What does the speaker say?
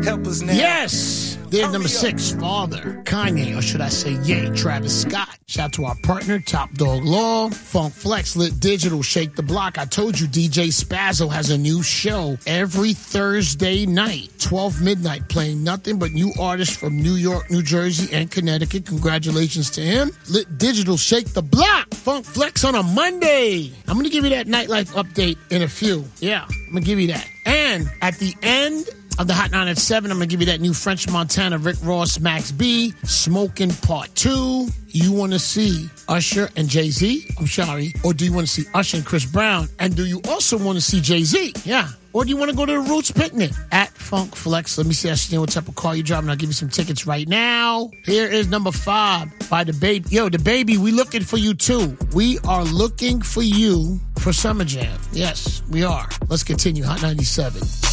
Help us now. Yes. They're number 6, Father, Kanye, or should I say Ye, Travis Scott. Shout out to our partner, Top Dog Law, Funk Flex, Lit Digital, Shake the Block. I told you DJ Spazzo has a new show every Thursday night, 12 midnight, playing nothing but new artists from New York, New Jersey, and Connecticut. Congratulations to him. Lit Digital, Shake the Block, Funk Flex on a Monday. I'm going to give you that nightlife update in a few. Yeah, I'm going to give you that. And at the end of the Hot 9 at 7, I'm going to give you that new French Montana, Rick Ross, Max B, Smoking Part 2. You want to see Usher and Jay-Z? I'm sorry. Or do you want to see Usher and Chris Brown? And do you also want to see Jay-Z? Yeah. Or do you want to go to the Roots Picnic at Funk Flex? Let me see what type of car you're driving. I'll give you some tickets right now. Here is number 5 by The Baby. Yo, The Baby, we looking for you too. We are looking for you for Summer Jam. Yes, we are. Let's continue. Hot 97.